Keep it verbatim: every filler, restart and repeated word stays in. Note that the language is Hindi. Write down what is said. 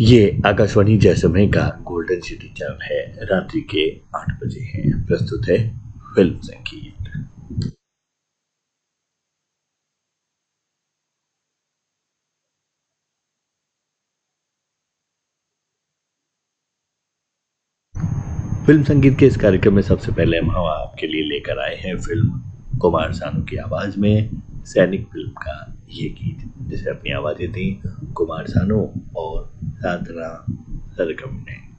ये आकाशवाणी जैसलमेर का गोल्डन सिटी चैनल है। रात्रि के आठ बजे हैं। प्रस्तुत है फिल्म संगीत। फिल्म संगीत के इस कार्यक्रम में सबसे पहले हम हम आपके लिए लेकर आए हैं फिल्म कुमार सानू की आवाज में सैनिक फिल्म का ये गीत, जिसे अपनी आवाजें दी कुमार सानू और साधना सरगम ने।